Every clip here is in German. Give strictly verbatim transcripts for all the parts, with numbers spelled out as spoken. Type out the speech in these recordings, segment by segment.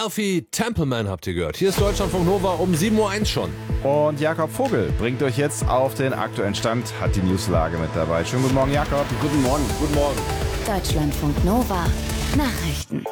Alfie Templeman habt ihr gehört. Hier ist Deutschlandfunk Nova um sieben Uhr eins schon. Und Jakob Vogel bringt euch jetzt auf den aktuellen Stand, hat die Newslage mit dabei. Schönen guten Morgen, Jakob. Guten Morgen, guten Morgen. Deutschlandfunk Nova Nachrichten.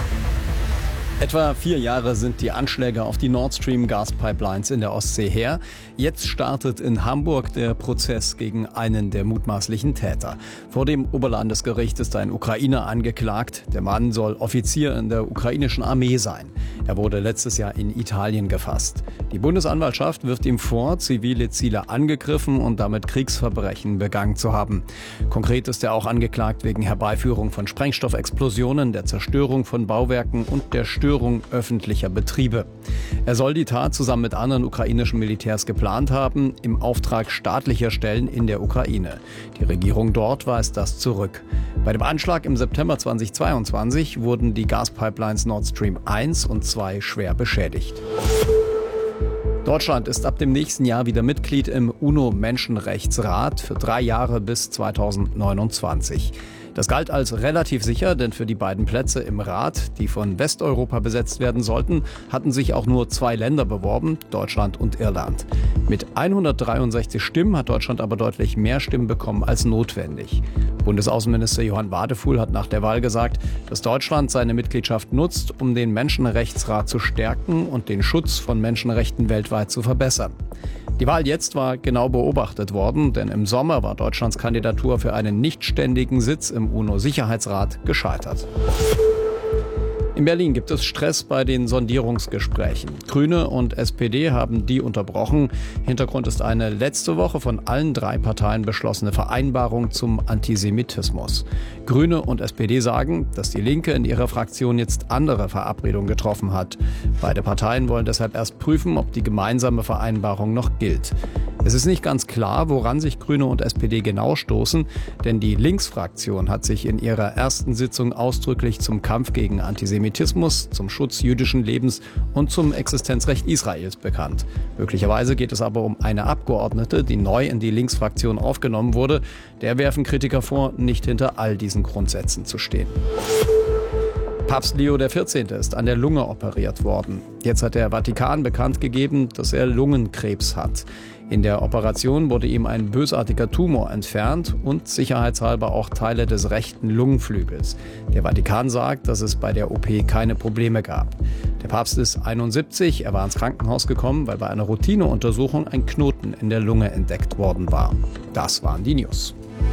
Etwa vier Jahre sind die Anschläge auf die Nord Stream Gaspipelines in der Ostsee her. Jetzt startet in Hamburg der Prozess gegen einen der mutmaßlichen Täter. Vor dem Oberlandesgericht ist ein Ukrainer angeklagt. Der Mann soll Offizier in der ukrainischen Armee sein. Er wurde letztes Jahr in Italien gefasst. Die Bundesanwaltschaft wirft ihm vor, zivile Ziele angegriffen und damit Kriegsverbrechen begangen zu haben. Konkret ist er auch angeklagt wegen Herbeiführung von Sprengstoffexplosionen, der Zerstörung von Bauwerken und der Störung öffentlicher Betriebe. Er soll die Tat zusammen mit anderen ukrainischen Militärs geplant haben, im Auftrag staatlicher Stellen in der Ukraine. Die Regierung dort weist das zurück. Bei dem Anschlag im September zweitausendzweiundzwanzig wurden die Gaspipelines Nord Stream eins und zwei schwer beschädigt. Deutschland ist ab dem nächsten Jahr wieder Mitglied im UNO-Menschenrechtsrat für drei Jahre bis zweitausendneunundzwanzig. Das galt als relativ sicher, denn für die beiden Plätze im Rat, die von Westeuropa besetzt werden sollten, hatten sich auch nur zwei Länder beworben, Deutschland und Irland. Mit hundertdreiundsechzig Stimmen hat Deutschland aber deutlich mehr Stimmen bekommen als notwendig. Bundesaußenminister Johann Wadefuhl hat nach der Wahl gesagt, dass Deutschland seine Mitgliedschaft nutzt, um den Menschenrechtsrat zu stärken und den Schutz von Menschenrechten weltweit zu verbessern. Die Wahl jetzt war genau beobachtet worden, denn im Sommer war Deutschlands Kandidatur für einen nichtständigen Sitz im UNO-Sicherheitsrat gescheitert. In Berlin gibt es Stress bei den Sondierungsgesprächen. Grüne und S P D haben die unterbrochen. Hintergrund ist eine letzte Woche von allen drei Parteien beschlossene Vereinbarung zum Antisemitismus. Grüne und S P D sagen, dass die Linke in ihrer Fraktion jetzt andere Verabredungen getroffen hat. Beide Parteien wollen deshalb erst prüfen, ob die gemeinsame Vereinbarung noch gilt. Es ist nicht ganz klar, woran sich Grüne und S P D genau stoßen, denn die Linksfraktion hat sich in ihrer ersten Sitzung ausdrücklich zum Kampf gegen Antisemitismus, zum Schutz jüdischen Lebens und zum Existenzrecht Israels bekannt. Möglicherweise geht es aber um eine Abgeordnete, die neu in die Linksfraktion aufgenommen wurde. Der werfen Kritiker vor, nicht hinter all diesen Grundsätzen zu stehen. Papst Leo der vierzehnte ist an der Lunge operiert worden. Jetzt hat der Vatikan bekannt gegeben, dass er Lungenkrebs hat. In der Operation wurde ihm ein bösartiger Tumor entfernt und sicherheitshalber auch Teile des rechten Lungenflügels. Der Vatikan sagt, dass es bei der O P keine Probleme gab. Der Papst ist einundsiebzig, er war ins Krankenhaus gekommen, weil bei einer Routineuntersuchung ein Knoten in der Lunge entdeckt worden war. Das waren die News.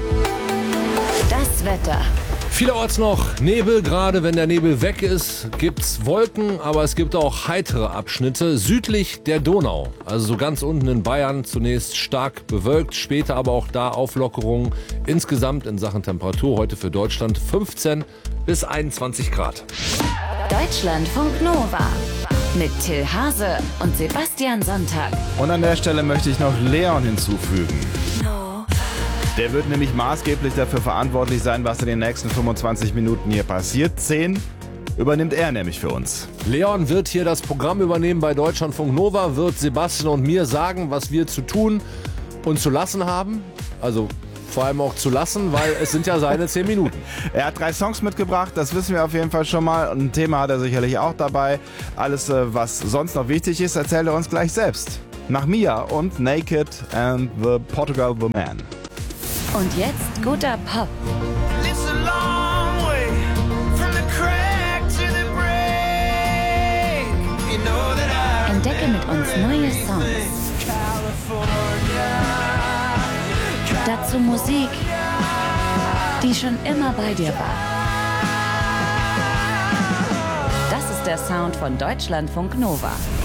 Das Wetter. Vielerorts noch Nebel, gerade wenn der Nebel weg ist, gibt's Wolken, aber es gibt auch heitere Abschnitte südlich der Donau. Also so ganz unten in Bayern zunächst stark bewölkt, später aber auch da Auflockerungen. Insgesamt in Sachen Temperatur heute für Deutschland fünfzehn bis einundzwanzig Grad. Deutschlandfunk Nova mit Till Hase und Sebastian Sonntag. Und an der Stelle möchte ich noch Leon hinzufügen. Der wird nämlich maßgeblich dafür verantwortlich sein, was in den nächsten fünfundzwanzig Minuten hier passiert. Zehn übernimmt er nämlich für uns. Leon wird hier das Programm übernehmen bei Deutschlandfunk Nova, wird Sebastian und mir sagen, was wir zu tun und zu lassen haben. Also vor allem auch zu lassen, weil es sind ja seine zehn Minuten. Er hat drei Songs mitgebracht, das wissen wir auf jeden Fall schon mal. Und ein Thema hat er sicherlich auch dabei. Alles, was sonst noch wichtig ist, erzählt er uns gleich selbst. Nach Mia und Naked and the Portugal the Man. Und jetzt guter Pop. Entdecke mit uns neue Songs. Dazu Musik, die schon immer bei dir war. Das ist der Sound von Deutschlandfunk Nova.